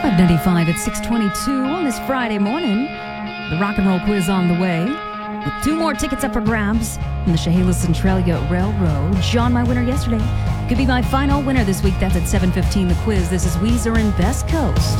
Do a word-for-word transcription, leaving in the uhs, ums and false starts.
ninety-five at six twenty-two on this Friday morning. The rock and roll quiz on the way. With two more tickets up for grabs from the Chehalis Centralia Railroad. John, my winner yesterday, could be my final winner this week. That's at seven fifteen, the quiz. This is Weezer and Best Coast.